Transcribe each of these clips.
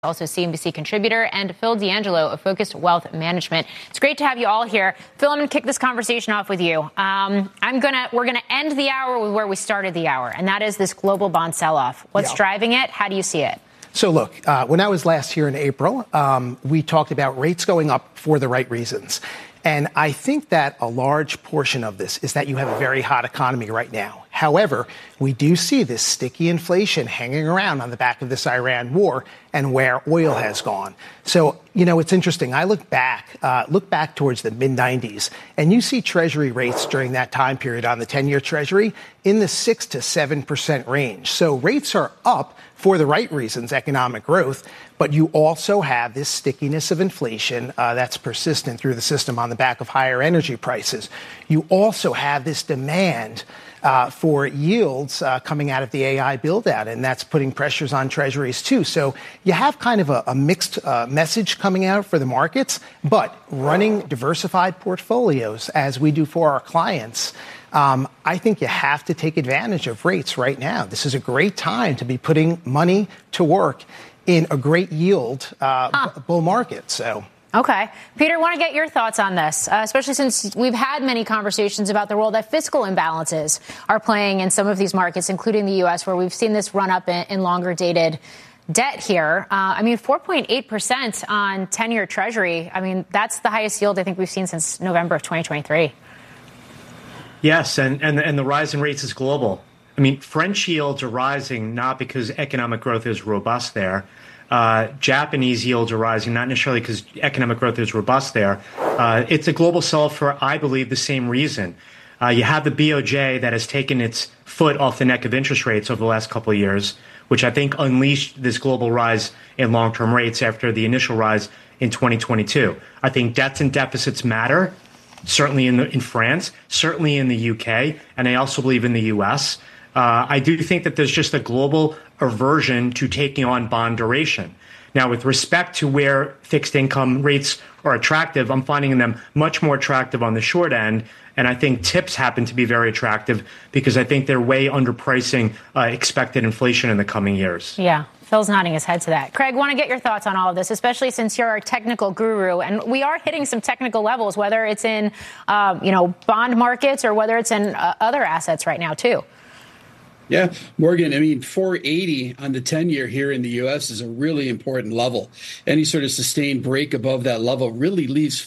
Also CNBC contributor, and Phil D'Angelo of Focused Wealth Management. It's great to have you all here. Phil, I'm going to kick this conversation off with you. We're going to end the hour with where we started the hour, and that is this global bond sell-off. What's driving it? How do you see it? So look, when I was last here in April, we talked about rates going up for the right reasons. And I think that a large portion of this is that you have a very hot economy right now. However, we do see this sticky inflation hanging around on the back of this Iran war and where oil has gone. So, it's interesting. I look back towards the mid-90s, and you see Treasury rates during that time period on the 10-year Treasury in the 6 to 7% range. So rates are up for the right reasons, economic growth, but you also have this stickiness of inflation that's persistent through the system on the back of higher energy prices. You also have this demand for yields coming out of the AI build-out, and that's putting pressures on treasuries too. So you have kind of a mixed message coming out for the markets, but running diversified portfolios as we do for our clients, I think you have to take advantage of rates right now. This is a great time to be putting money to work in a great yield bull market. So. Okay. Peter, I want to get your thoughts on this, especially since we've had many conversations about the role that fiscal imbalances are playing in some of these markets, including the U.S., where we've seen this run up in longer dated debt here. 4.8% on 10-year Treasury. That's the highest yield I think we've seen since November of 2023. Yes, and the rise in rates is global. French yields are rising not because economic growth is robust there. Japanese yields are rising, not necessarily because economic growth is robust there. It's a global sell for, I believe, the same reason. You have the BOJ that has taken its foot off the neck of interest rates over the last couple of years, which I think unleashed this global rise in long-term rates after the initial rise in 2022. I think debts and deficits matter, certainly in France, certainly in the UK, and I also believe in the US. I do think that there's just a global aversion to taking on bond duration. Now, with respect to where fixed income rates are attractive, I'm finding them much more attractive on the short end. And I think tips happen to be very attractive because I think they're way underpricing expected inflation in the coming years. Yeah. Phil's nodding his head to that. Craig, want to get your thoughts on all of this, especially since you're our technical guru. And we are hitting some technical levels, whether it's in, bond markets or whether it's in other assets right now, too. Yeah, Morgan, 480 on the 10-year here in the U.S. is a really important level. Any sort of sustained break above that level really leaves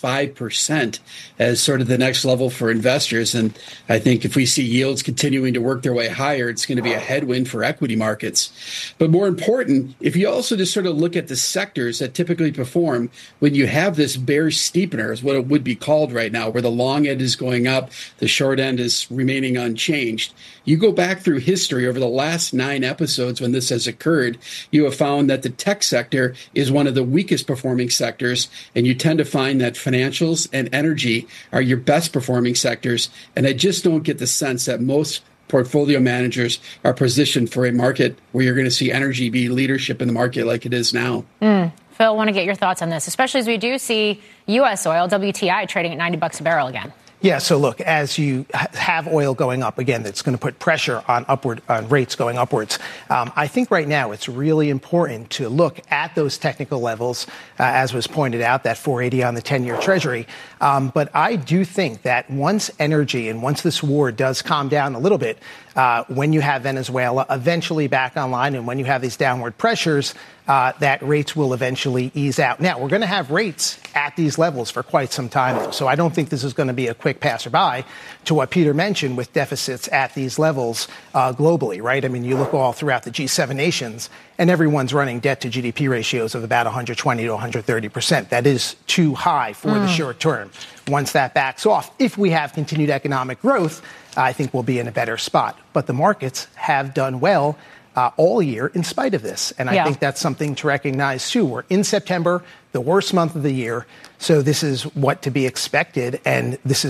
5% as sort of the next level for investors. And I think if we see yields continuing to work their way higher, it's going to be a headwind for equity markets. But more important, if you also just sort of look at the sectors that typically perform when you have this bear steepener, is what it would be called right now, where the long end is going up, the short end is remaining unchanged. You go back through history over the last 9 episodes when this has occurred, you have found that the tech sector is one of the weakest performing sectors, and you tend to find that financials and energy are your best performing sectors. And I just don't get the sense that most portfolio managers are positioned for a market where you're going to see energy be leadership in the market like it is now. Phil, I want to get your thoughts on this, especially as we do see U.S. oil, WTI, trading at $90 a barrel again. Yeah, so look, as you have oil going up, again, that's going to put pressure on rates going upwards. I think right now it's really important to look at those technical levels, as was pointed out, that 480 on the 10-year Treasury. But I do think that once energy and once this war does calm down a little bit, when you have Venezuela eventually back online and when you have these downward pressures, that rates will eventually ease out. Now, we're going to have rates at these levels for quite some time, though. So I don't think this is going to be a quick passerby to what Peter mentioned with deficits at these levels globally, right? You look all throughout the G7 nations, and everyone's running debt to GDP ratios of about 120 to 130%. That is too high for the short term. Once that backs off, if we have continued economic growth, I think we'll be in a better spot. But the markets have done well all year in spite of this. And I think that's something to recognize, too. We're in September, the worst month of the year. So this is what to be expected. And this is the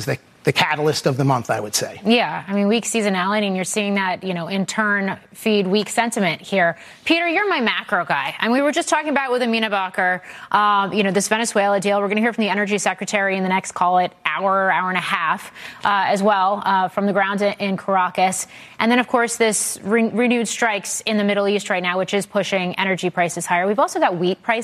the catalyst of the month, I would say. Yeah, I mean, weak seasonality, and you're seeing that, in turn feed weak sentiment here. Peter, you're my macro guy. And we were just talking about with Amina Bakr, this Venezuela deal. We're going to hear from the energy secretary in the next, call it, hour and a half as well from the ground in Caracas. And then, of course, this renewed strikes in the Middle East right now, which is pushing energy prices higher. We've also got wheat prices